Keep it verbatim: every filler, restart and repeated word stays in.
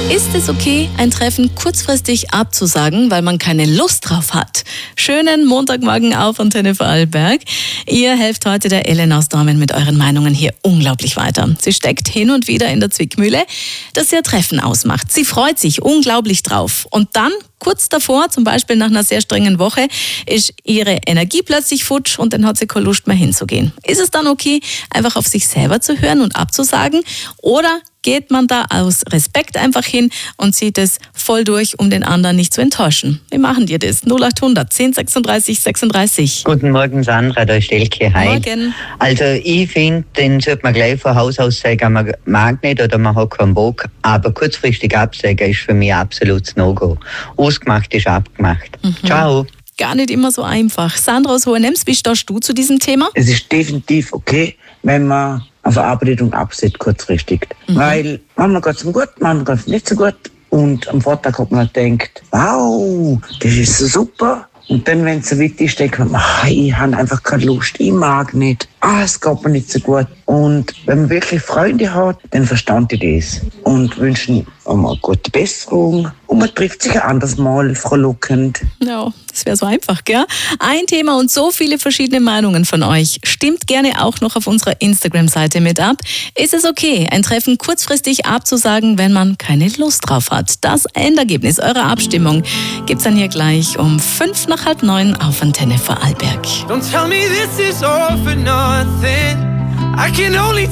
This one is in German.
Ist es okay, ein Treffen kurzfristig abzusagen, weil man keine Lust drauf hat? Schönen Montagmorgen auf Antenne Vorarlberg. Ihr helft heute der Ellen aus Dormen mit euren Meinungen hier unglaublich weiter. Sie steckt hin und wieder in der Zwickmühle, dass ihr Treffen ausmacht. Sie freut sich unglaublich drauf. Und dann, kurz davor, zum Beispiel nach einer sehr strengen Woche, ist ihre Energie plötzlich futsch und dann hat sie keine Lust mehr hinzugehen. Ist es dann okay, einfach auf sich selber zu hören und abzusagen? Oder geht man da aus Respekt einfach hin und zieht es voll durch, um den anderen nicht zu enttäuschen? Wie machen die das? null acht hundert zehn sechsunddreißig sechsunddreißig. Guten Morgen, Sandra, da ist Elke. Hi. Morgen. Also ich finde, den sollte man gleich von Haus aus sagen, man mag nicht oder man hat keinen Bock, aber kurzfristig absagen ist für mich absolutes No-Go. Ausgemacht ist abgemacht. Mhm. Ciao. Gar nicht immer so einfach. Sandra aus Hohenems, wie stehst du zu diesem Thema? Es ist definitiv okay, wenn man eine Verarbeitung absetzt kurzfristig. Mhm. Weil manchmal geht es ihm gut, manchmal geht es nicht so gut. Und am Vortag hat man gedacht, wow, das ist so super. Und dann, wenn es so weit ist, denkt man, ach, ich habe einfach keine Lust, ich mag nicht, ah, es geht mir nicht so gut. Und wenn man wirklich Freunde hat, dann verstand ich das und wünschen eine gute Besserung. Und man trifft sich ein anderes Mal frohlockend. Ja, das wäre so einfach, gell? Ein Thema und so viele verschiedene Meinungen von euch. Stimmt gerne auch noch auf unserer Instagram-Seite mit ab. Ist es okay, ein Treffen kurzfristig abzusagen, wenn man keine Lust drauf hat? Das Endergebnis eurer Abstimmung gibt's dann hier gleich um fünf nach halb neun auf Antenne Vorarlberg. Don't tell me this is all for nothing. I can only